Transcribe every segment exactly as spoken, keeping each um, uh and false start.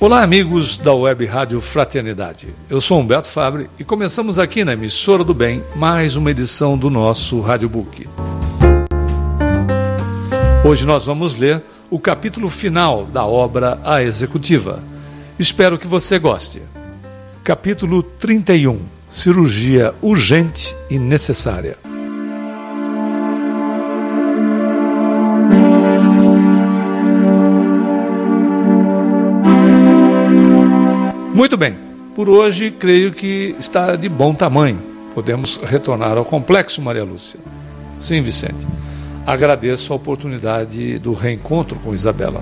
Olá, amigos da Web Rádio Fraternidade. Eu sou Humberto Fabre e começamos aqui na Emissora do Bem mais uma edição do nosso Radiobook. Hoje nós vamos ler o capítulo final da obra A Executiva. Espero que você goste. Capítulo trinta e um. Cirurgia urgente e necessária. Muito bem, por hoje creio que está de bom tamanho. Podemos retornar ao complexo, Maria Lúcia? Sim, Vicente. Agradeço a oportunidade do reencontro com Isabela.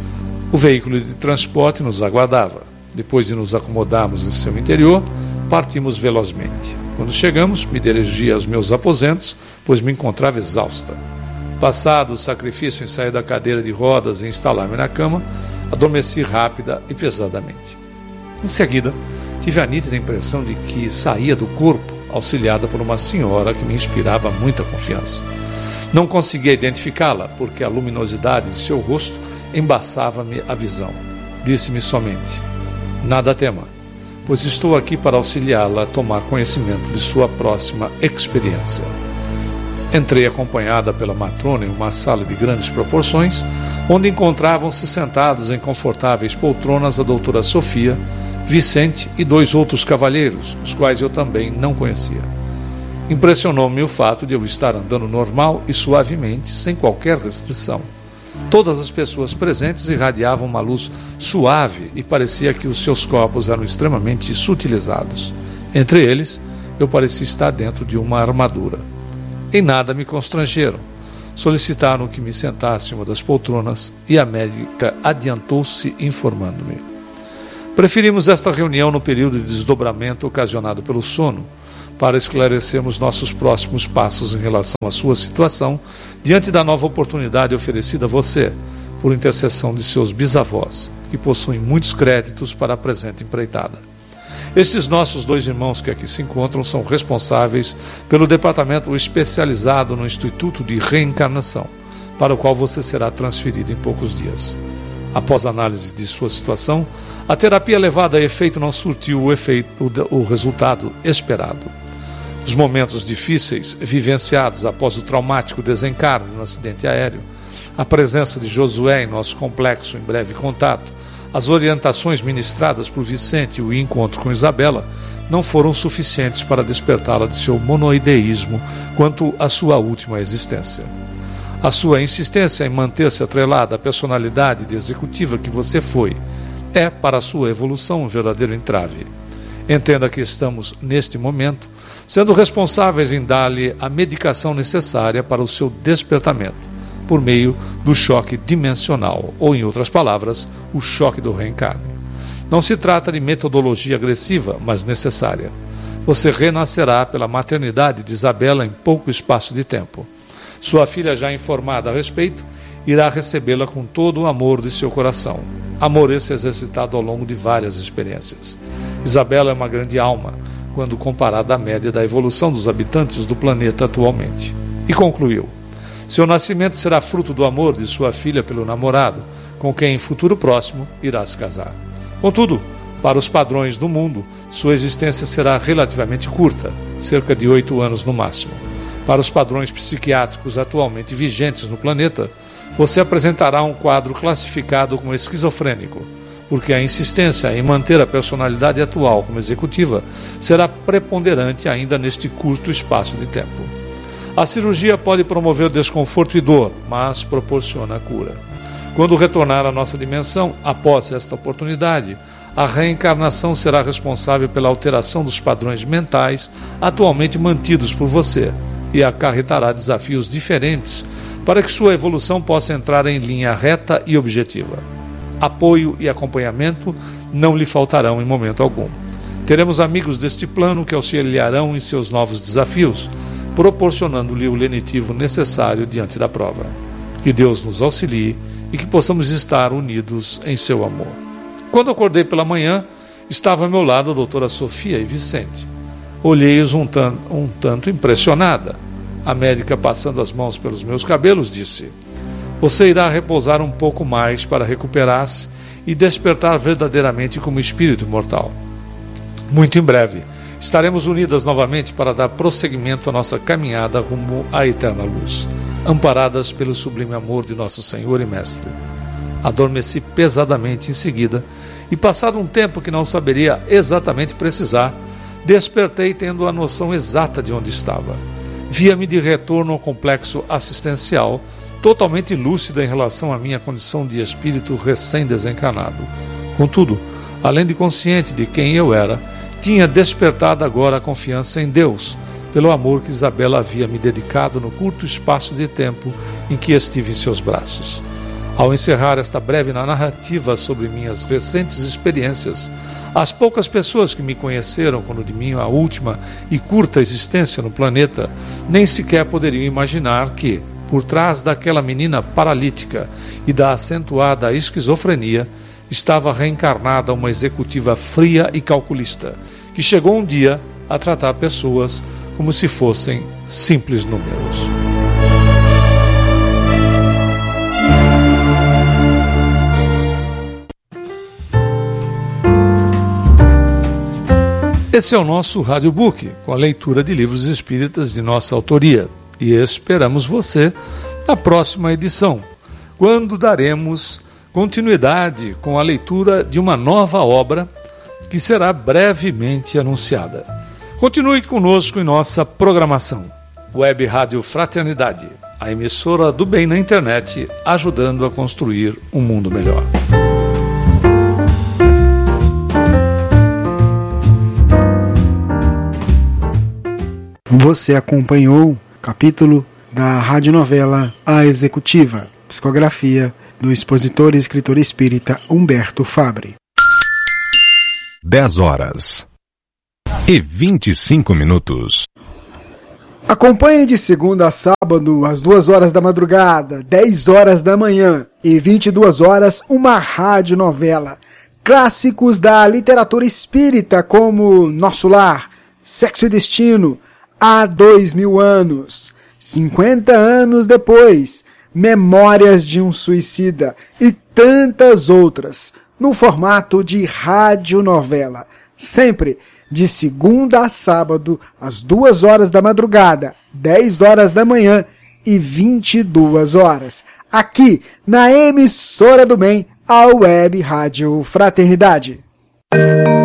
O veículo de transporte nos aguardava. Depois de nos acomodarmos em seu interior, partimos velozmente. Quando chegamos, me dirigi aos meus aposentos, pois me encontrava exausta. Passado o sacrifício em sair da cadeira de rodas e instalar-me na cama, adormeci rápida e pesadamente. Em seguida, tive a nítida impressão de que saía do corpo, auxiliada por uma senhora que me inspirava muita confiança. Não conseguia identificá-la, porque a luminosidade de seu rosto embaçava-me a visão. Disse-me somente: nada tema, pois estou aqui para auxiliá-la a tomar conhecimento de sua próxima experiência. Entrei acompanhada pela matrona em uma sala de grandes proporções, onde encontravam-se sentados em confortáveis poltronas a doutora Sofia, Vicente e dois outros cavalheiros, os quais eu também não conhecia. Impressionou-me o fato de eu estar andando normal e suavemente, sem qualquer restrição. Todas as pessoas presentes irradiavam uma luz suave e parecia que os seus corpos eram extremamente sutilizados. Entre eles, eu parecia estar dentro de uma armadura. Em nada me constrangeram. Solicitaram que me sentasse em uma das poltronas e a médica adiantou-se informando-me. Preferimos esta reunião no período de desdobramento ocasionado pelo sono, para esclarecermos nossos próximos passos em relação à sua situação, diante da nova oportunidade oferecida a você, por intercessão de seus bisavós, que possuem muitos créditos para a presente empreitada. Estes nossos dois irmãos que aqui se encontram são responsáveis pelo departamento especializado no Instituto de Reencarnação, para o qual você será transferido em poucos dias. Após a análise de sua situação, a terapia levada a efeito não surtiu o, efeito, o, o resultado esperado. Os momentos difíceis vivenciados após o traumático desencarne no acidente aéreo, a presença de Josué em nosso complexo em breve contato, as orientações ministradas por Vicente e o encontro com Isabela não foram suficientes para despertá-la de seu monoideísmo quanto à sua última existência. A sua insistência em manter-se atrelada à personalidade de executiva que você foi é, para a sua evolução, um verdadeiro entrave. Entenda que estamos, neste momento, sendo responsáveis em dar-lhe a medicação necessária para o seu despertamento, por meio do choque dimensional, ou, em outras palavras, o choque do reencarne. Não se trata de metodologia agressiva, mas necessária. Você renascerá pela maternidade de Isabela em pouco espaço de tempo. Sua filha, já informada a respeito, irá recebê-la com todo o amor de seu coração. Amor esse exercitado ao longo de várias experiências. Isabela é uma grande alma, quando comparada à média da evolução dos habitantes do planeta atualmente. E concluiu: seu nascimento será fruto do amor de sua filha pelo namorado, com quem em futuro próximo irá se casar. Contudo, para os padrões do mundo, sua existência será relativamente curta, cerca de oito anos no máximo. Para os padrões psiquiátricos atualmente vigentes no planeta, você apresentará um quadro classificado como esquizofrênico, porque a insistência em manter a personalidade atual como executiva será preponderante ainda neste curto espaço de tempo. A cirurgia pode promover desconforto e dor, mas proporciona a cura. Quando retornar à nossa dimensão, após esta oportunidade, a reencarnação será responsável pela alteração dos padrões mentais atualmente mantidos por você e acarretará desafios diferentes para que sua evolução possa entrar em linha reta e objetiva. Apoio e acompanhamento não lhe faltarão em momento algum. Teremos amigos deste plano que auxiliarão em seus novos desafios, proporcionando-lhe o lenitivo necessário diante da prova. Que Deus nos auxilie e que possamos estar unidos em seu amor. Quando acordei pela manhã, estava ao meu lado a doutora Sofia e Vicente. Olhei-os um, tan- um tanto impressionada. A médica, passando as mãos pelos meus cabelos, disse: Você irá repousar um pouco mais para recuperar-se e despertar verdadeiramente como espírito imortal. Muito em breve, estaremos unidas novamente para dar prosseguimento à nossa caminhada rumo à eterna luz, amparadas pelo sublime amor de nosso Senhor e Mestre. Adormeci pesadamente em seguida e, passado um tempo que não saberia exatamente precisar, despertei tendo a noção exata de onde estava. Via-me de retorno ao complexo assistencial, totalmente lúcida em relação à minha condição de espírito recém-desencarnado. Contudo, além de consciente de quem eu era, tinha despertado agora a confiança em Deus, pelo amor que Isabela havia me dedicado no curto espaço de tempo em que estive em seus braços. Ao encerrar esta breve narrativa sobre minhas recentes experiências, as poucas pessoas que me conheceram quando de minha última e curta existência no planeta nem sequer poderiam imaginar que, por trás daquela menina paralítica e da acentuada esquizofrenia, estava reencarnada uma executiva fria e calculista, que chegou um dia a tratar pessoas como se fossem simples números. Esse é o nosso Radiobook, com a leitura de livros espíritas de nossa autoria. E esperamos você na próxima edição, quando daremos continuidade com a leitura de uma nova obra que será brevemente anunciada. Continue conosco em nossa programação. Web Rádio Fraternidade, a emissora do bem na internet, ajudando a construir um mundo melhor. Você acompanhou o capítulo da radionovela A Executiva, psicografia do expositor e escritor espírita Humberto Fabre. dez horas e vinte e cinco minutos. Acompanhe de segunda a sábado, às duas horas da madrugada, dez horas da manhã e vinte e duas horas, uma radionovela. Clássicos da literatura espírita como Nosso Lar, Sexo e Destino, Há dois mil anos, cinquenta anos depois, Memórias de um Suicida e tantas outras, no formato de radionovela, sempre de segunda a sábado, às duas horas da madrugada, dez horas da manhã e vinte e duas horas, aqui na emissora do bem, a Web Rádio Fraternidade.